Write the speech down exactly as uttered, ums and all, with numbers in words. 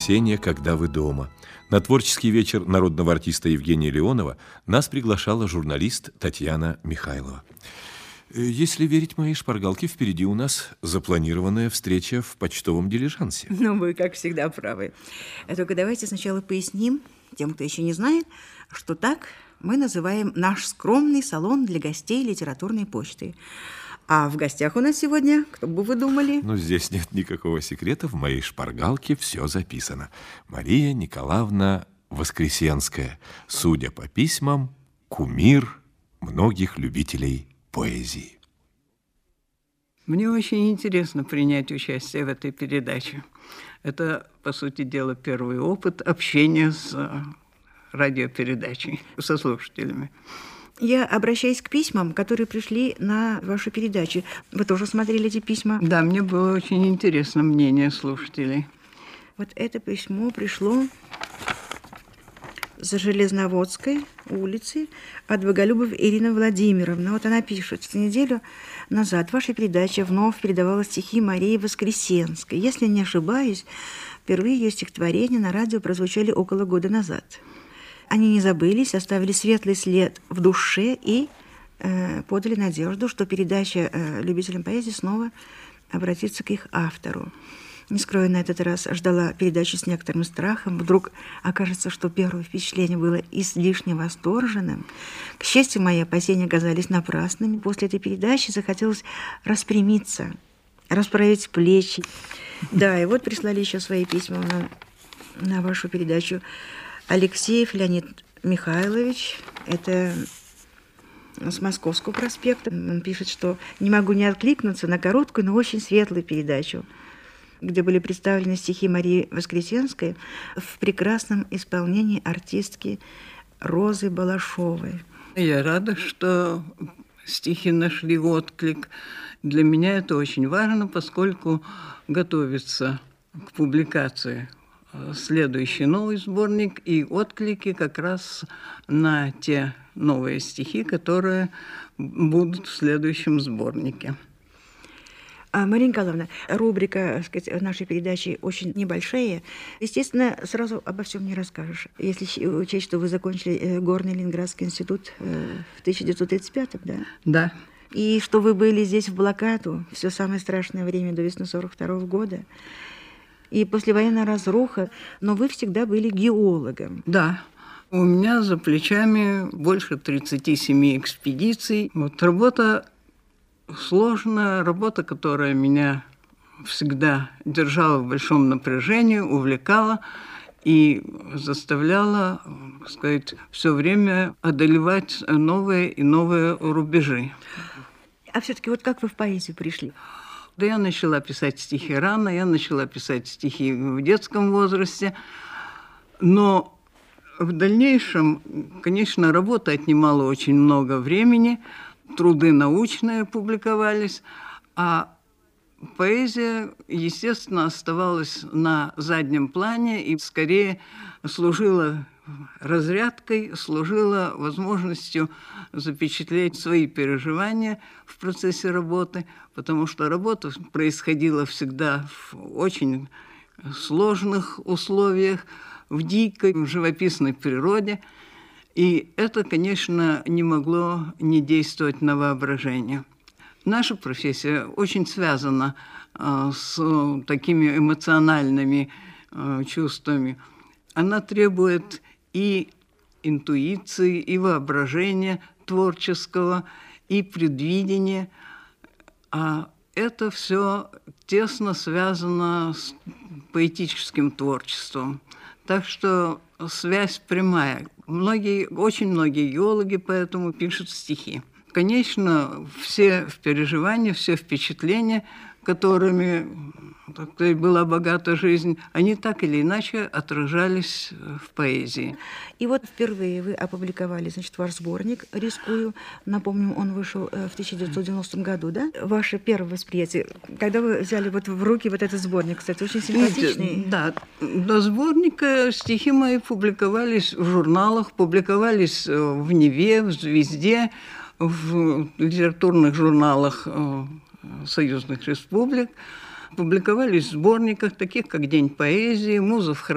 воскресенье, когда вы дома. На творческий вечер народного артиста Евгения Леонова нас приглашала журналист Татьяна Михайлова. Если верить моей шпаргалке, впереди у нас запланированная встреча в почтовом дилижансе. Ну, вы, как всегда, правы. Только давайте сначала поясним тем, кто еще не знает, что так мы называем наш скромный салон для гостей литературной почты. А в гостях у нас сегодня, кто бы вы думали? Ну, здесь нет никакого секрета, в моей шпаргалке все записано. Мария Николаевна Воскресенская, судя по письмам, кумир многих любителей поэзии. Мне очень интересно принять участие в этой передаче. Это, по сути дела, первый опыт общения с радиопередачей, со слушателями. Я обращаюсь к письмам, которые пришли на вашу передачу. Вы тоже смотрели эти письма? Да, мне было очень интересно мнение слушателей. Вот это письмо пришло за Железноводской улицы от Боголюбовой Ирины Владимировны. Вот она пишет: что неделю назад ваша передача вновь передавала стихи Марии Воскресенской. Если не ошибаюсь, впервые ее стихотворения на радио прозвучали около года назад. Они не забылись, оставили светлый след в душе и э, подали надежду, что передача э, любителям поэзии снова обратится к их автору. Не скрою, на этот раз ждала передачи с некоторым страхом. Вдруг окажется, что первое впечатление было излишне восторженным. К счастью, мои опасения оказались напрасными. После этой передачи захотелось распрямиться, расправить плечи. Да, и вот прислали еще свои письма на, на вашу передачу. Алексеев Леонид Михайлович, это с Московского проспекта. Он пишет, что не могу не откликнуться на короткую, но очень светлую передачу, где были представлены стихи Марии Воскресенской в прекрасном исполнении артистки Розы Балашовой. Я рада, что стихи нашли отклик. Для меня это очень важно, поскольку готовится к публикации следующий новый сборник и отклики как раз на те новые стихи, которые будут в следующем сборнике. А, Мария Николаевна, рубрика, так сказать, нашей передачи очень небольшая. Естественно, сразу обо всем не расскажешь. Если учесть, что вы закончили Горный Ленинградский институт в тысяча девятьсот тридцать пятом, да? Да. И что вы были здесь в блокаду все самое страшное время до весны сорок второго года. И послевоенная разруха, но вы всегда были геологом. Да. У меня за плечами больше тридцати семи экспедиций. Вот работа сложная, работа, которая меня всегда держала в большом напряжении, увлекала и заставляла, так сказать, все время одолевать новые и новые рубежи. А все-таки вот как вы в поэзию пришли? Да, я начала писать стихи рано, я начала писать стихи в детском возрасте, но в дальнейшем, конечно, работа отнимала очень много времени, труды научные публиковались, а поэзия, естественно, оставалась на заднем плане и скорее служила разрядкой, служила возможностью запечатлеть свои переживания в процессе работы, потому что работа происходила всегда в очень сложных условиях, в дикой, в живописной природе. И это, конечно, не могло не действовать на воображение. Наша профессия очень связана э, с такими эмоциональными э, чувствами. Она требует и интуиции, и воображения творческого, и предвидения. А это все тесно связано с поэтическим творчеством. Так что связь прямая. Многие, очень многие геологи поэтому пишут стихи. Конечно, все переживания, все впечатления, которыми, так сказать, была богата жизнь, они так или иначе отражались в поэзии. И вот впервые вы опубликовали, значит, ваш сборник «Рискую». Напомню, он вышел в тысяча девятьсот девяностом году, да? Ваше первое восприятие, когда вы взяли вот в руки вот этот сборник, кстати, очень симпатичный. Да, до сборника стихи мои публиковались в журналах, публиковались в «Неве», в «Звезде», в литературных журналах союзных республик, публиковались в сборниках, таких как «День поэзии», «Муза в храме».